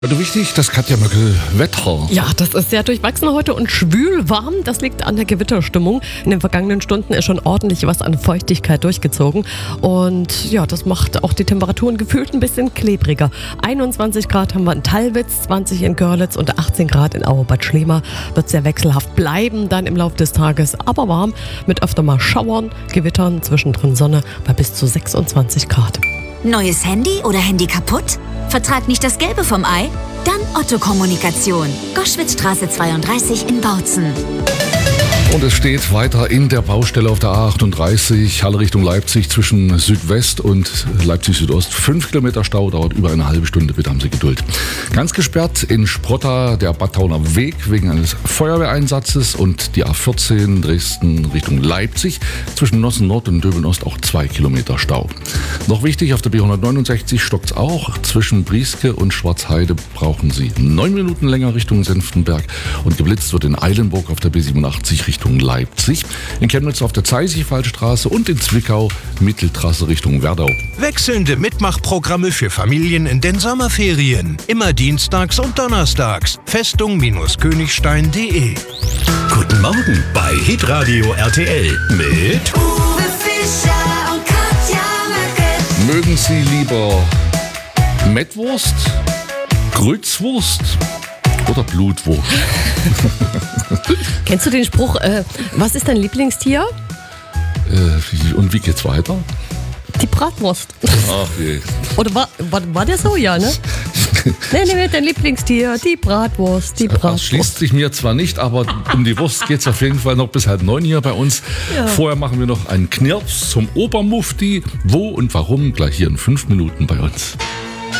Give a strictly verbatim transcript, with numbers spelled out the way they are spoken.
Heute wichtig, das Katja Möckel Wetter. Ja, das ist sehr durchwachsen heute und schwül warm. Das liegt an der Gewitterstimmung. In den vergangenen Stunden ist schon ordentlich was an Feuchtigkeit durchgezogen. Und ja, das macht auch die Temperaturen gefühlt ein bisschen klebriger. einundzwanzig Grad haben wir in Tallwitz, zwanzig in Görlitz und achtzehn Grad in Auerbad Schlema. Wird sehr wechselhaft bleiben dann im Laufe des Tages, aber warm mit öfter mal Schauern, Gewittern, zwischendrin Sonne bei bis zu sechsundzwanzig Grad. Neues Handy oder Handy kaputt? Vertrag nicht das Gelbe vom Ei? Dann Otto Kommunikation. Goschwitzstraße zweiunddreißig in Bautzen. Und es steht weiter in der Baustelle auf der A achtunddreißig, Halle Richtung Leipzig zwischen Südwest und Leipzig Südost. Fünf Kilometer Stau, dauert über eine halbe Stunde, bitte haben Sie Geduld. Ganz gesperrt in Sprotta der Badtauner Weg wegen eines Feuerwehreinsatzes und die A vierzehn Dresden Richtung Leipzig zwischen Nossen Nord und Döbeln Ost auch zwei Kilometer Stau. Noch wichtig, auf der B hundertneunundsechzig stockt's auch. Zwischen Brieske und Schwarzheide brauchen Sie neun Minuten länger Richtung Senftenberg und geblitzt wird in Eilenburg auf der B siebenundachtzig Richtung Leipzig, in Chemnitz auf der Zeisigwaldstraße und in Zwickau Mitteltrasse Richtung Werdau. Wechselnde Mitmachprogramme für Familien in den Sommerferien. Immer dienstags und donnerstags. Festung-Königstein punkt de. Guten Morgen bei Hitradio R T L mit Uwe Fischer und Katja Möckel. Mögen Sie lieber Mettwurst, Grützwurst oder Blutwurst? Kennst du den Spruch, äh, was ist dein Lieblingstier? Äh, und wie geht's weiter? Die Bratwurst. Ach je. Oder war, war, war der so, ja, ne? Nee, nee, dein Lieblingstier, die Bratwurst, die Das Bratwurst. schließt sich mir zwar nicht, aber um die Wurst geht es auf jeden Fall noch bis halb neun hier bei uns. Ja. Vorher machen wir noch einen Knirps zum Obermufti. Wo und warum? Gleich hier in fünf Minuten bei uns.